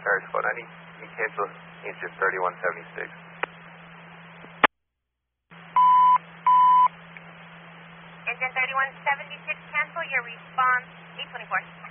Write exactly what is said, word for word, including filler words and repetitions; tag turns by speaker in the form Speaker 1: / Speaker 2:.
Speaker 1: Paris four ninety, you cancel engine thirty-one seventy-six.
Speaker 2: Engine thirty-one seventy-six, cancel your response, eight twenty-four.